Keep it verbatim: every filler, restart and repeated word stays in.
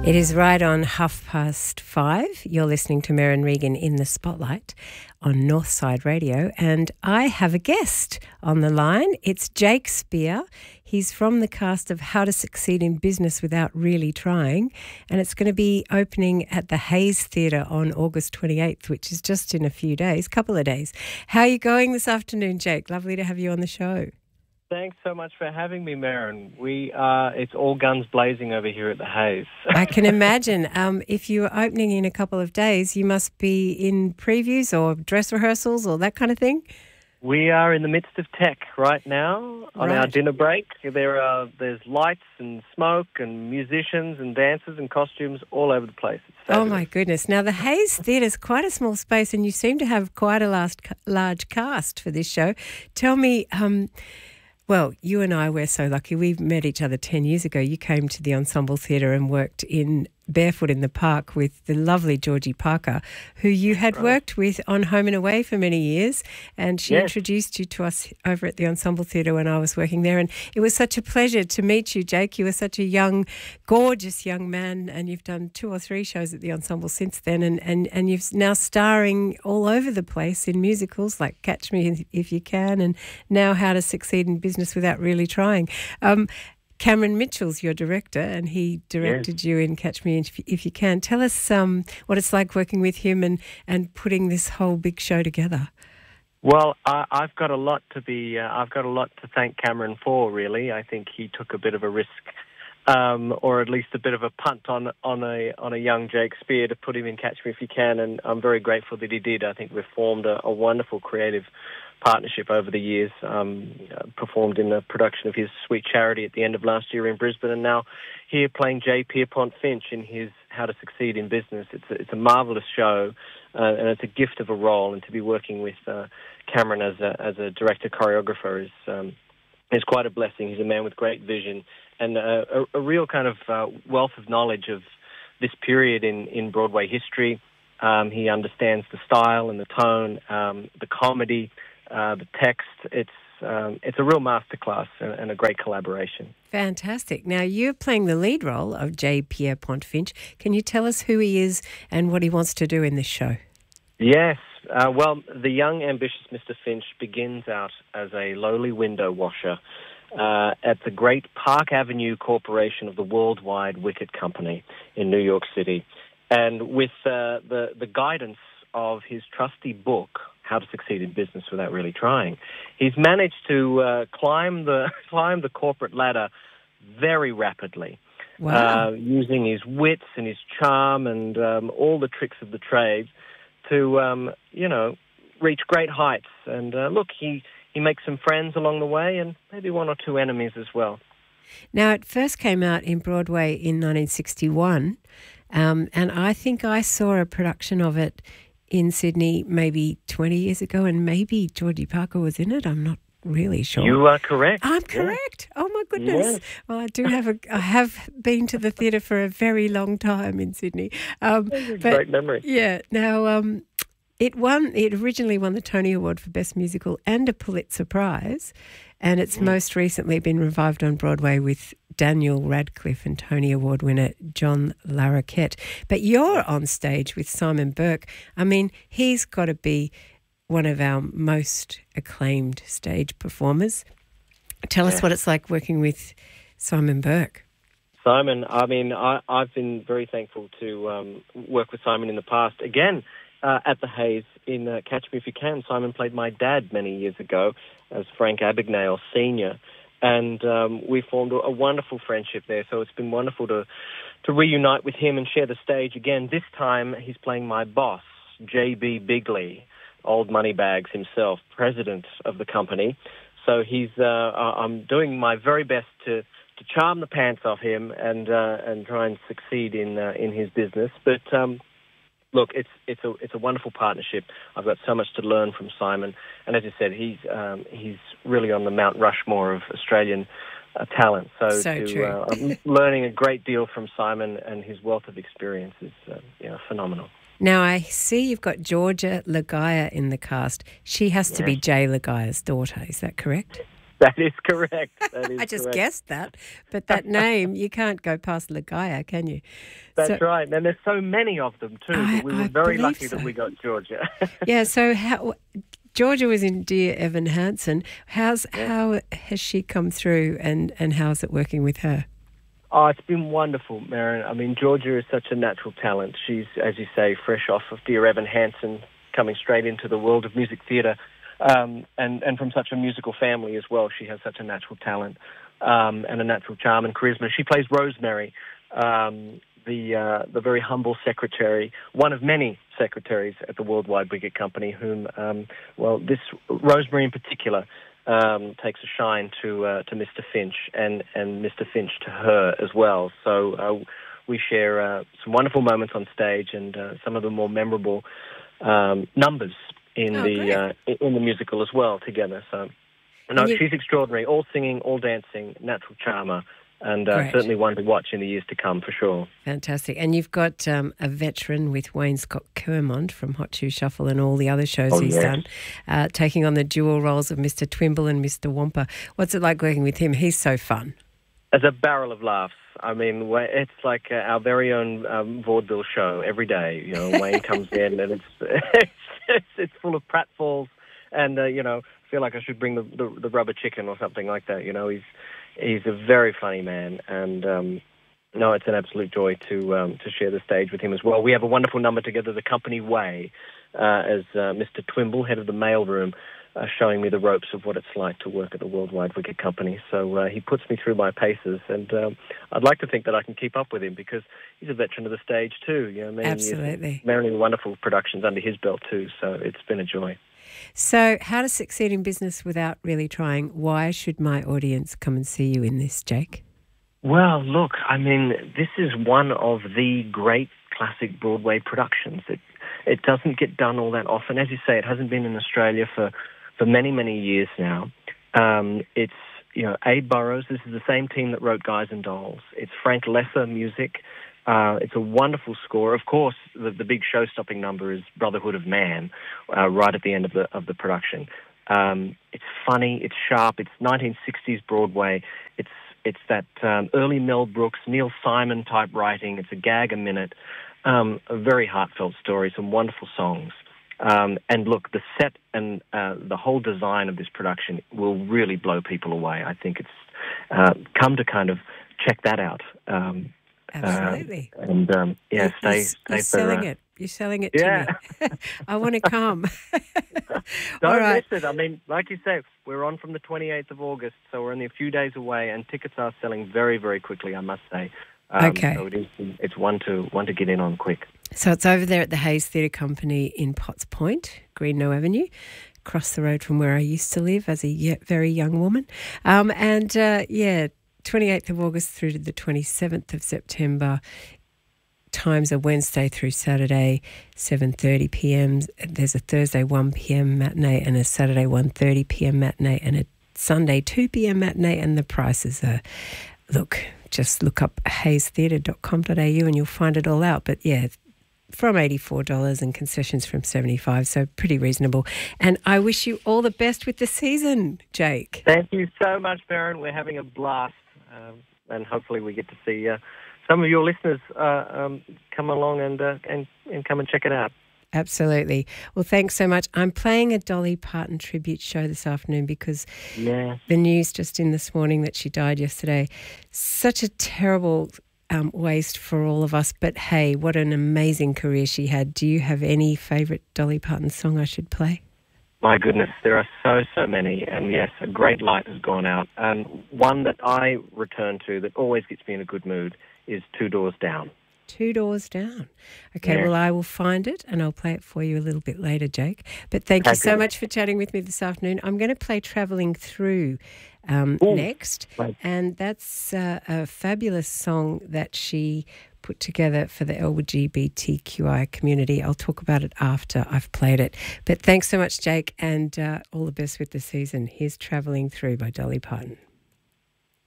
It is right on half past five. You're listening to Merryn Regan in the Spotlight on Northside Radio, and I have a guest on the line. It's Jake Spear. He's from the cast of How to Succeed in Business Without Really Trying, and it's going to be opening at the Hayes Theatre on August twenty-eighth, which is just in a few days, couple of days. How are you going this afternoon, Jake? Lovely to have you on the show. Thanks so much for having me, Merryn. We uh, it's all guns blazing over here at the Hayes. I can imagine. Um, if you're opening in a couple of days, you must be in previews or dress rehearsals or that kind of thing. We are in the midst of tech right now on Right. our dinner break. There are there's lights and smoke and musicians and dancers and costumes all over the place. It's Oh, fabulous. my goodness. Now, the Hayes Theatre is quite a small space, and you seem to have quite a large, large cast for this show. Tell me... Um, Well, you and I, we're so lucky. We met each other ten years ago. You came to the Ensemble Theatre and worked in Barefoot in the Park with the lovely Georgie Parker, who you had Right. worked with on Home and Away for many years. And she Yes. introduced you to us over at the Ensemble Theatre when I was working there. And it was such a pleasure to meet you, Jake. You were such a young, gorgeous young man, and you've done two or three shows at the Ensemble since then. And, and, and you're now starring all over the place in musicals like Catch Me If You Can and now How to Succeed in Business Without Really Trying. Um, Cameron Mitchell's your director, and he directed Yes. you in Catch Me If If You Can. Tell us um, what it's like working with him and, and putting this whole big show together. Well, I, I've got a lot to be. Uh, I've got a lot to thank Cameron for. Really, I think he took a bit of a risk, um, or at least a bit of a punt on on a on a young Jake Spear to put him in Catch Me If You Can, and I'm very grateful that he did. I think we've formed a, a wonderful creative partnership over the years. Um, uh, performed in the production of his Sweet Charity at the end of last year in Brisbane, and now here playing J. Pierpont Finch in his How to Succeed in Business. It's a, it's a marvellous show, uh, and it's a gift of a role. And to be working with uh, Cameron as a as a director choreographer is um, is quite a blessing. He's a man with great vision and uh, a, a real kind of uh, wealth of knowledge of this period in in Broadway history. Um, he understands the style and the tone, um, the comedy. Uh, the text, it's um, it's a real masterclass and, and a great collaboration. Fantastic. Now, you're playing the lead role of J. Pierpont Finch. Can you tell us who he is and what he wants to do in this show? Yes. Uh, well, the young, ambitious Mister Finch begins out as a lowly window washer uh, at the great Park Avenue Corporation of the Worldwide Wicket Company in New York City. And with uh, the, the guidance of his trusty book, How to Succeed in Business Without Really Trying, he's managed to uh, climb the climb the corporate ladder very rapidly, Wow. uh, using his wits and his charm and um, all the tricks of the trade to, um, you know, reach great heights. And uh, look, he, he makes some friends along the way and maybe one or two enemies as well. Now, it first came out in Broadway in nineteen sixty-one, um, and I think I saw a production of it in Sydney maybe twenty years ago, and maybe Georgie Parker was in it. I'm not really sure. You are correct. I'm Yes. correct. Oh my goodness! Yes. Well, I do have a. I have been to the theatre for a very long time in Sydney. Um, but Great memory. yeah. Now, um, it won. It originally won the Tony Award for Best Musical and a Pulitzer Prize, and it's Mm. most recently been revived on Broadway with Daniel Radcliffe and Tony Award winner John Larroquette. But you're on stage with Simon Burke. I mean, he's got to be one of our most acclaimed stage performers. Tell us Yeah. what it's like working with Simon Burke. Simon, I mean, I, I've been very thankful to um, work with Simon in the past. Again, uh, at the Hayes in uh, Catch Me If You Can, Simon played my dad many years ago as Frank Abagnale Senior, and um, we formed a, a wonderful friendship there. So it's been wonderful to to reunite with him and share the stage again. This time, he's playing my boss, J B Bigley, Old Moneybags himself, president of the company. So he's uh, I'm doing my very best to, to charm the pants off him and uh, and try and succeed in uh, in his business. But um, look, it's it's a it's a wonderful partnership. I've got so much to learn from Simon, and as I said, he's um, he's really on the Mount Rushmore of Australian uh, talent. So, So to, true. Uh, I'm learning a great deal from Simon, and his wealth of experience is uh, you know, phenomenal. Now, I see you've got Georgia Lagaya in the cast. She has to be Yes. Jay Lagaya's daughter. Is that correct? That is correct. That is I just correct. guessed that. But that name, you can't go past Ligaya, can you? That's so, right. And there's so many of them too. I, But we were I very believe lucky so. that we got Georgia. Yeah, so how... Georgia was in Dear Evan Hansen. How's Yeah. How has she come through and, and how's it working with her? Oh, it's been wonderful, Maren. I mean, Georgia is such a natural talent. She's, as you say, fresh off of Dear Evan Hansen, coming straight into the world of music theatre, um, and, and from such a musical family as well. She has such a natural talent um, and a natural charm and charisma. She plays Rosemary, um, the uh, the very humble secretary, one of many secretaries at the Worldwide Wicket Company, whom, um, well, this Rosemary in particular um, takes a shine to uh, to Mister Finch, and, and Mister Finch to her as well. So uh, we share uh, some wonderful moments on stage and uh, some of the more memorable um, numbers in Oh, the great. uh, in the musical as well together. So no, And you- she's extraordinary. All singing, all dancing, natural charmer. And uh, Great. certainly one to watch in the years to come, for sure. Fantastic. And you've got um, a veteran with Wayne Scott Kermond from Hot Shoe Shuffle and all the other shows Oh, he's yes. done, uh, taking on the dual roles of Mister Twimble and Mister Wampa. What's it like working with him? He's so fun. As a barrel of laughs. I mean, wa- it's like uh, our very own um, vaudeville show every day. You know, Wayne comes in and it's it's, it's, it's full of pratfalls, and uh, you know, I feel like I should bring the, the the rubber chicken or something like that. You know, he's he's a very funny man, and um, no, it's an absolute joy to um, to share the stage with him as well. We have a wonderful number together, The Company Way, uh, as uh, Mister Twimble, head of the mailroom, uh, showing me the ropes of what it's like to work at the Worldwide Wicket Company. So uh, he puts me through my paces, and um, I'd like to think that I can keep up with him because he's a veteran of the stage too. You know, many Absolutely. years, many wonderful productions under his belt too. So it's been a joy. So, how to succeed in business without really trying? Why should my audience come and see you in this, Jake? Well, look, I mean, this is one of the great classic Broadway productions. It it doesn't get done all that often. As you say, it hasn't been in Australia for, for many, many years now. Um, it's, you know, Abe Burrows. This is the same team that wrote Guys and Dolls. It's Frank Lesser music. Uh, it's a wonderful score. Of course, the, the big show-stopping number is Brotherhood of Man, uh, right at the end of the of the production. Um, it's funny. It's sharp. It's nineteen sixties Broadway. It's it's that um, early Mel Brooks, Neil Simon type writing. It's a gag a minute. Um, a very heartfelt story. Some wonderful songs. Um, and look, the set and uh, the whole design of this production will really blow people away. I think it's uh, come to kind of check that out. Um, Absolutely. Uh, and um, yeah, You're- stay, you're, stay you're for, selling uh, it. You're selling it Yeah. to me. I want to come. Don't All right. miss it. I mean, like you say, we're on from the twenty-eighth of August, so we're only a few days away, and tickets are selling very, very quickly, I must say. Um, Okay. So it is, it's one to one to get in on quick. So it's over there at the Hayes Theatre Company in Potts Point, Greenough Avenue, across the road from where I used to live as a ye- very young woman. Um, and uh, yeah, twenty-eighth of August through to the twenty-seventh of September. Times are Wednesday through Saturday, seven thirty p.m. There's a Thursday one p.m. matinee and a Saturday one thirty p.m. matinee and a Sunday two p.m. matinee, and the prices are, look, just look up hayes theatre dot com dot a u and you'll find it all out. But yeah, from eighty-four dollars and concessions from seventy-five dollars, so pretty reasonable. And I wish you all the best with the season, Jake. Thank you so much, Baron. We're having a blast, um, and hopefully we get to see uh, some of your listeners uh, um, come along and, uh, and and come and check it out. Absolutely. Well, thanks so much. I'm playing a Dolly Parton tribute show this afternoon because Yeah. the news just in this morning that she died yesterday. Such a terrible um, waste for all of us. But hey, what an amazing career she had. Do you have any favourite Dolly Parton song I should play? My goodness, there are so, so many. And yes, a great light has gone out. And one that I return to that always gets me in a good mood is Two Doors Down. Two Doors Down. Okay, Yeah. well, I will find it and I'll play it for you a little bit later, Jake. But thank you so Fabulous. much for chatting with me this afternoon. I'm going to play Travelling Through um, Ooh. next. Right. And that's uh, a fabulous song that she put together for the L G B T Q I community. I'll talk about it after I've played it. But thanks so much, Jake, and uh, all the best with the season. Here's Travelling Through by Dolly Parton.